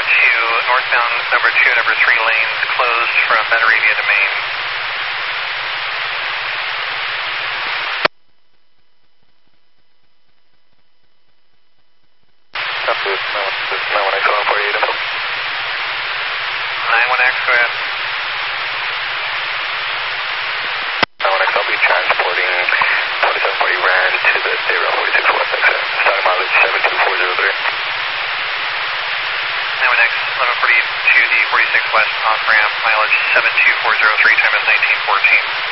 northbound number 2, number 3 lanes closed from Metarabia to Maine. This is 91X, 148 info. 91X, go ahead. 91X, I'll be transporting 2740 RAN to the State Route 46 West exit. Starting mileage 72403. 91X, 1140 to the 46 West off ramp, mileage 72403, time is 1914.